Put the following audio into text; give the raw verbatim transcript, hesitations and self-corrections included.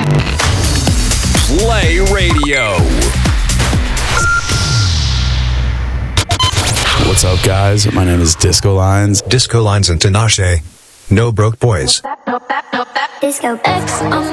Play Radio. What's up, guys? My name is Disco Lines. Disco Lines and Tinashe. No Broke Boys. Disco X on